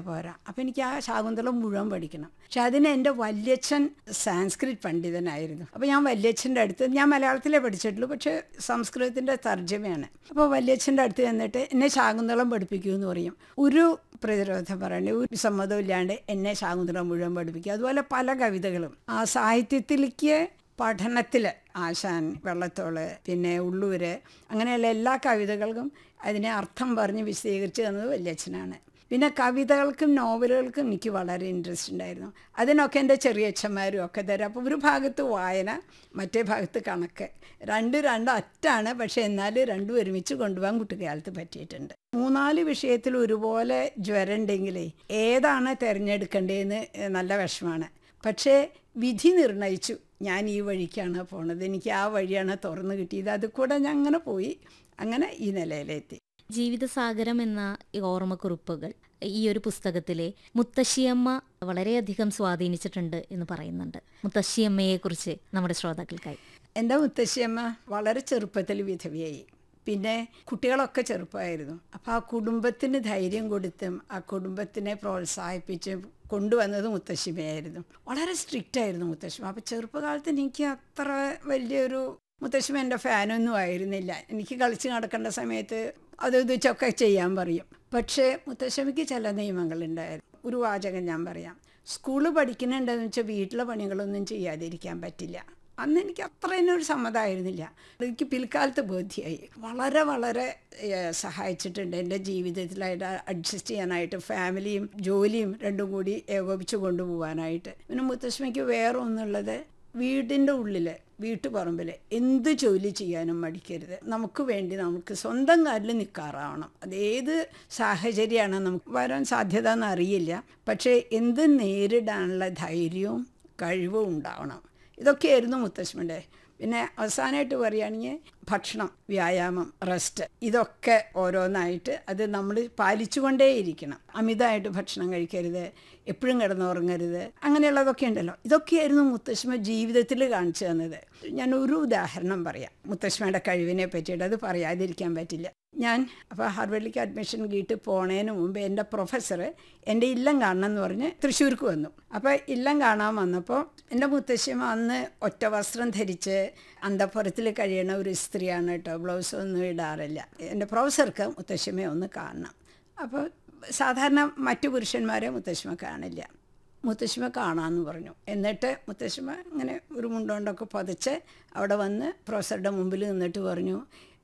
പോരാ. അപ്പോൾ എനിക്ക് ആ ശാകുന്തളം മുഴുവൻ പഠിക്കണം. പക്ഷെ അതിന് എൻ്റെ വല്യച്ഛൻ സാൻസ്ക്രിറ്റ് പണ്ഡിതനായിരുന്നു. അപ്പോൾ ഞാൻ വല്യച്ഛൻ്റെ അടുത്ത്, ഞാൻ മലയാളത്തിലേ പഠിച്ചിട്ടുള്ളൂ, പക്ഷേ സംസ്കൃതത്തിൻ്റെ തർജ്ജമയാണ്. അപ്പോൾ വല്യച്ഛൻ്റെ അടുത്ത് ചെന്നിട്ട് എന്നെ ശാകുന്തളം പഠിപ്പിക്കൂ എന്ന് പറയും. ഒരു പ്രതിരോധം പറയണ്ടേ, ഒരു സമ്മതമില്ലാണ്ട് എന്നെ ശാകുന്തളം മുഴുവൻ പഠിപ്പിക്കുക. അതുപോലെ പല കവിതകളും ആ സാഹിത്യത്തിലേക്ക് പഠനത്തിൽ ആശാൻ, വെള്ളത്തോള്, പിന്നെ ഉള്ളൂര്, അങ്ങനെയുള്ള എല്ലാ കവിതകൾക്കും അതിനെ അർത്ഥം പറഞ്ഞ് വിശദീകരിച്ച് തന്നത് വല്യച്ഛനാണ്. പിന്നെ കവിതകൾക്കും നോവലുകൾക്കും എനിക്ക് വളരെ ഇൻട്രസ്റ്റ് ഉണ്ടായിരുന്നു. അതിനൊക്കെ എൻ്റെ ചെറിയച്ഛന്മാരും ഒക്കെ തരും. അപ്പോൾ ഒരു ഭാഗത്ത് വായന, മറ്റേ ഭാഗത്ത് കണക്ക്, രണ്ടും അറ്റാണ്. പക്ഷേ എന്നാലും രണ്ടും ഒരുമിച്ച് കൊണ്ടുപോകാൻ കുട്ടിക്കാലത്ത് പറ്റിയിട്ടുണ്ട്. 3-4 വിഷയത്തിൽ ഒരുപോലെ ജ്വരം ഉണ്ടെങ്കിലേ ഏതാണ് തിരഞ്ഞെടുക്കേണ്ടതെന്ന് നല്ല വിഷമാണ്. പക്ഷേ വിധി നിർണയിച്ചു, ഞാൻ ഈ വഴിക്കാണ് പോണത്, എനിക്ക് ആ വഴിയാണ് തുറന്നു കിട്ടിയത്, അത് കൂടെ ഞാൻ അങ്ങനെ പോയി, അങ്ങനെ ഈ നിലയിലെത്തി. ജീവിതസാഗരം എന്ന ഈ ഓർമ്മക്കുറിപ്പുകൾ, ഈ ഒരു പുസ്തകത്തിലെ മുത്തശ്ശിയമ്മ വളരെയധികം സ്വാധീനിച്ചിട്ടുണ്ട് എന്ന് പറയുന്നുണ്ട്. മുത്തശ്ശിയമ്മയെക്കുറിച്ച് നമ്മുടെ ശ്രോതാക്കൾക്കായി. എൻ്റെ മുത്തശ്ശിയമ്മ വളരെ ചെറുപ്പത്തിൽ വിധവയായി. പിന്നെ കുട്ടികളൊക്കെ ചെറുപ്പമായിരുന്നു. അപ്പോൾ ആ കുടുംബത്തിന് ധൈര്യം കൊടുത്തും ആ കുടുംബത്തിനെ പ്രോത്സാഹിപ്പിച്ചും കൊണ്ടുവന്നത് മുത്തശ്ശിമയായിരുന്നു. വളരെ സ്ട്രിക്റ്റ് ആയിരുന്നു മുത്തശ്ശിമ. അപ്പോൾ ചെറുപ്പകാലത്ത് എനിക്ക് അത്ര വലിയൊരു മുത്തശ്ശിമ എൻ്റെ ഫാനൊന്നും ആയിരുന്നില്ല. എനിക്ക് കളിച്ച് നടക്കേണ്ട സമയത്ത് അത് ഇതൊക്കെ ചെയ്യാൻ പറയും. പക്ഷേ മുത്തശ്ശിമയ്ക്ക് ചില നിയമങ്ങളുണ്ടായിരുന്നു. ഒരു വാചകം ഞാൻ പറയാം: സ്കൂളിൽ പഠിക്കുന്നുണ്ടെന്ന് വെച്ചാൽ വീട്ടിലെ പണികളൊന്നും ചെയ്യാതിരിക്കാൻ പറ്റില്ല. അന്ന് എനിക്ക് അത്ര തന്നെ ഒരു സമ്മതമായിരുന്നില്ല. എനിക്ക് പിൽക്കാലത്ത് ബോധ്യമായി. വളരെ വളരെ സഹായിച്ചിട്ടുണ്ട് എൻ്റെ ജീവിതത്തിലായിട്ട് അഡ്ജസ്റ്റ് ചെയ്യാനായിട്ട്, ഫാമിലിയും ജോലിയും രണ്ടും കൂടി ഏകോപിച്ച് കൊണ്ടുപോകാനായിട്ട്. പിന്നെ മുത്തശ്ശിമയ്ക്ക് വേറെ ഒന്നുള്ളത്, വീടിൻ്റെ ഉള്ളിൽ, വീട്ടുപറമ്പിൽ എന്ത് ജോലി ചെയ്യാനും മടിക്കരുത്. നമുക്ക് വേണ്ടി നമുക്ക് സ്വന്തം കാലിൽ നിൽക്കാറാവണം. അതേത് സാഹചര്യമാണ് നമുക്ക് വരാൻ സാധ്യത എന്നറിയില്ല, പക്ഷേ എന്ത് നേരിടാനുള്ള ധൈര്യവും കഴിവും ഉണ്ടാവണം. ഇതൊക്കെയായിരുന്നു മുത്തശ്ശിയുടെ. പിന്നെ അവസാനമായിട്ട് പറയുകയാണെങ്കിൽ ഭക്ഷണം, വ്യായാമം, റെസ്റ്റ്, ഇതൊക്കെ ഓരോന്നായിട്ട് അത് നമ്മൾ പാലിച്ചുകൊണ്ടേയിരിക്കണം. അമിതമായിട്ട് ഭക്ഷണം കഴിക്കരുത്, എപ്പോഴും കിടന്നുറങ്ങരുത്, അങ്ങനെയുള്ളതൊക്കെ ഉണ്ടല്ലോ. ഇതൊക്കെയായിരുന്നു മുത്തശ്ശിമ ജീവിതത്തിൽ കാണിച്ചു തന്നത്. ഞാൻ ഒരു ഉദാഹരണം പറയാം മുത്തശ്ശിമയുടെ കഴിവിനെ പറ്റിയിട്ട്, അത് പറയാതിരിക്കാൻ പറ്റില്ല. ഞാൻ അപ്പോൾ ഹാർവേഡിലേക്ക് അഡ്മിഷൻ കിട്ടി പോണതിന് മുമ്പ് എൻ്റെ പ്രൊഫസർ എൻ്റെ ഇല്ലം കാണണം എന്ന് പറഞ്ഞ് തൃശ്ശൂർക്ക് വന്നു. അപ്പോൾ ഇല്ലം കാണാൻ വന്നപ്പോൾ എൻ്റെ മുത്തശ്ശിമ അന്ന് ഒറ്റ വസ്ത്രം ധരിച്ച് അന്തഃപുരത്തിൽ കഴിയണ ഒരു സ്ത്രീയാണ് കേട്ടോ, ബ്ലൗസ് ഒന്നും ഇടാറില്ല. എൻ്റെ പ്രൊഫസർക്ക് മുത്തശ്ശിമയെ ഒന്ന് കാണണം. അപ്പോൾ സാധാരണ മറ്റു പുരുഷന്മാരെ മുത്തശ്ശിമ കാണില്ല. മുത്തശ്ശിമ കാണാമെന്ന് പറഞ്ഞു. എന്നിട്ട് മുത്തശ്ശിമ ഇങ്ങനെ ഒരു മുണ്ടോണ്ടൊക്കെ പതിച്ച് അവിടെ വന്ന് പ്രൊഫസറുടെ മുമ്പിൽ നിന്നിട്ട് പറഞ്ഞു: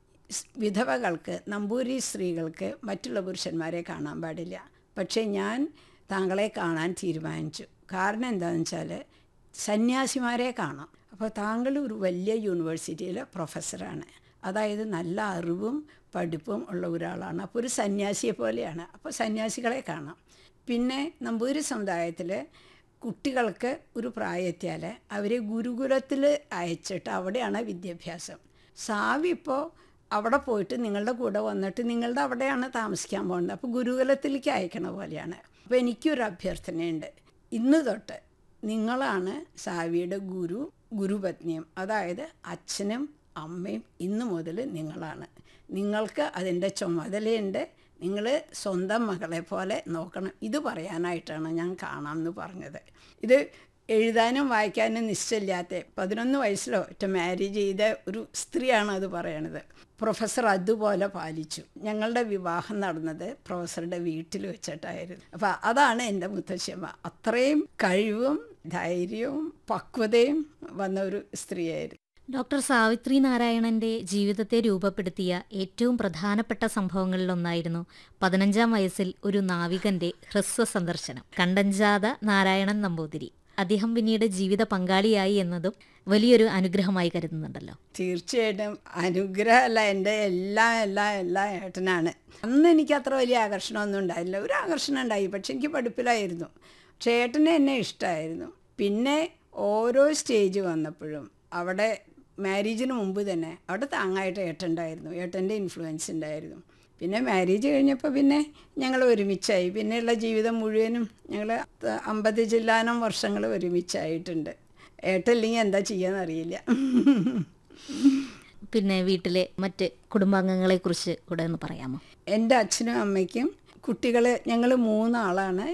വിധവകൾക്ക്, നമ്പൂരി സ്ത്രീകൾക്ക് മറ്റുള്ള പുരുഷന്മാരെ കാണാൻ പാടില്ല. പക്ഷേ ഞാൻ താങ്കളെ കാണാൻ തീരുമാനിച്ചു. കാരണം എന്താണെന്ന് വെച്ചാൽ സന്യാസിമാരെ കാണാം. അപ്പോൾ താങ്കൾ ഒരു വലിയ യൂണിവേഴ്സിറ്റിയിലെ പ്രൊഫസറാണ്, അതായത് നല്ല അറിവും പഠിപ്പും ഉള്ള ഒരാളാണ്, അപ്പോൾ ഒരു സന്യാസിയെ പോലെയാണ്. അപ്പോൾ സന്യാസികളെ കാണാം. പിന്നെ നമ്പൂരി സമുദായത്തിൽ കുട്ടികൾക്ക് ഒരു പ്രായത്തിയാൽ അവരെ ഗുരുകുലത്തിൽ അയച്ചിട്ട് അവിടെയാണ് വിദ്യാഭ്യാസം. സാവി ഇപ്പോൾ അവിടെ പോയിട്ട് നിങ്ങളുടെ കൂടെ വന്നിട്ട് നിങ്ങളുടെ അവിടെയാണ് താമസിക്കാൻ പോകുന്നത്. അപ്പോൾ ഗുരുകുലത്തിലേക്ക് അയക്കണ പോലെയാണ്. അപ്പോൾ എനിക്കൊരു അഭ്യർത്ഥനയുണ്ട്, ഇന്ന് തൊട്ട് നിങ്ങളാണ് സാവിയുടെ ഗുരുപത്നിയും, അതായത് അച്ഛനും അമ്മയും ഇന്ന് മുതൽ നിങ്ങളാണ്. നിങ്ങൾക്ക് അതിൻ്റെ ചുമതലയുണ്ട്, നിങ്ങൾ സ്വന്തം മകളെ പോലെ നോക്കണം. ഇത് പറയാനായിട്ടാണ് ഞാൻ കാണാമെന്ന് പറഞ്ഞത്. ഇത് എഴുതാനും വായിക്കാനും നിശ്ചയമില്ലാത്ത 11 വയസ്സിലോ ഒറ്റ മാരേജ് ചെയ്ത ഒരു സ്ത്രീയാണ് അത് പറയണത്. പ്രൊഫസർ അതുപോലെ പാലിച്ചു. ഞങ്ങളുടെ വിവാഹം നടന്നത് പ്രൊഫസറുടെ വീട്ടിൽ വെച്ചിട്ടായിരുന്നു. അപ്പോൾ അതാണ് എൻ്റെ മുത്തശ്ശിയമ്മ. അത്രയും കഴിവും ധൈര്യവും പക്വതയും വന്ന ഒരു സ്ത്രീയായിരുന്നു. ഡോക്ടർ സാവിത്രി നാരായണൻ്റെ ജീവിതത്തെ രൂപപ്പെടുത്തിയ ഏറ്റവും പ്രധാനപ്പെട്ട സംഭവങ്ങളിലൊന്നായിരുന്നു 15-ാം വയസ്സിൽ ഒരു നാവികൻ്റെ ഹ്രസ്വ സന്ദർശനം. കണ്ടഞ്ചാത നാരായണൻ നമ്പൂതിരി, അദ്ദേഹം പിന്നീട് ജീവിത പങ്കാളിയായി എന്നതും വലിയൊരു അനുഗ്രഹമായി കരുതുന്നുണ്ടല്ലോ. തീർച്ചയായിട്ടും അനുഗ്രഹമല്ല, എൻ്റെ എല്ലാ ഏട്ടനാണ്. അന്ന് എനിക്ക് അത്ര വലിയ ആകർഷണമൊന്നും ഉണ്ടായില്ല. ഒരു ആകർഷണം ഉണ്ടായി, പക്ഷെ എനിക്ക് പഠിപ്പിലായിരുന്നു. പക്ഷേ ഏട്ടനെ എന്നെ ഇഷ്ടമായിരുന്നു. പിന്നെ ഓരോ സ്റ്റേജ് വന്നപ്പോഴും അവിടെ മാരേജിന് മുമ്പ് തന്നെ അവിടെ താങ്ങായിട്ട് ഏട്ടനുണ്ടായിരുന്നു, ഏട്ടൻ്റെ ഇൻഫ്ലുവൻസ് ഉണ്ടായിരുന്നു. പിന്നെ മാരേജ് കഴിഞ്ഞപ്പോൾ പിന്നെ ഞങ്ങൾ ഒരുമിച്ചായി. പിന്നെയുള്ള ജീവിതം മുഴുവനും ഞങ്ങൾ 50 ചില്ലാനം വർഷങ്ങൾ ഒരുമിച്ചായിട്ടുണ്ട്. ഏട്ടല്ലെങ്കിൽ എന്താ ചെയ്യാന്നറിയില്ല. പിന്നെ വീട്ടിലെ മറ്റ് കുടുംബാംഗങ്ങളെക്കുറിച്ച് കൂടെ ഒന്ന് പറയാമോ? എൻ്റെ അച്ഛനും അമ്മയ്ക്കും കുട്ടികൾ, ഞങ്ങൾ 3 ആളാണ്.